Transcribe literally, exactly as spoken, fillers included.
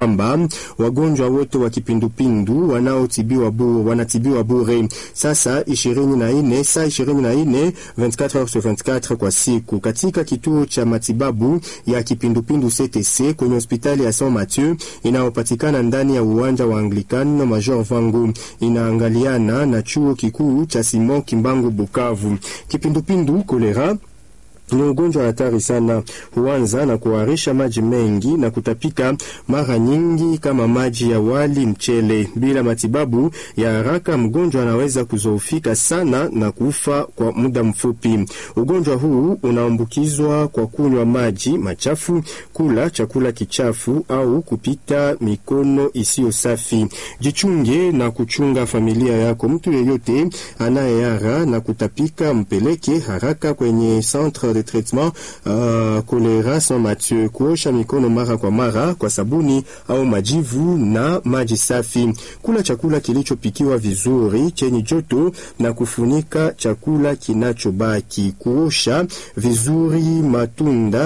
kwamba wagonjwa wote wa kipindupindu wanaotibiwa bure wanatibiwa bure. Sasa ishirini na nne saa ishirini na nne vingt-quatre heures sur vingt-quatre kwa siku katika kituo cha matibabu ya kipindupindu C T C kwenye hospitali ya Saint Mathieu inayopatikana ndani ya uwanja wa Anglican na Major Vangu, inaangaliana na chuo kikuu cha Simon Kimbangu Bukavu. Kipindupindu kolera ni ugonjwa hatari sana. Huanza na kuharisha maji mengi na kutapika mara nyingi kama maji ya wali mchele. Bila matibabu ya haraka, mgonjwa anaweza kuzoofika sana na kufa kwa muda mfupi. Ugonjwa huu unaambukizwa kwa kunywa maji machafu, kula chakula kichafu au kupita mikono isiyo safi. Jichunge na kuchunga familia yako. Mtu yeyote anayehara na kutapika mpeleke haraka kwenye centre de traitement uh, kolera Saint Mathieu. Kuosha mikono mara kwa mara kwa sabuni au majivu na maji safi. Kula chakula kilichopikiwa vizuri chenye joto na kufunika chakula kinachobaki. Kuosha vizuri matunda